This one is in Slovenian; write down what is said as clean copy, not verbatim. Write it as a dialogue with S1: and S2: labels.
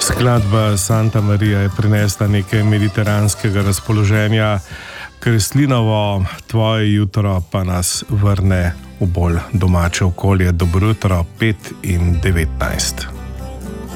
S1: Skladba Santa Maria je prinesla nekaj mediteranskega razpoloženja, Kreslinovo Tvoje jutro pa nas vrne v bolj domače okolje. Dobro jutro, 5:19.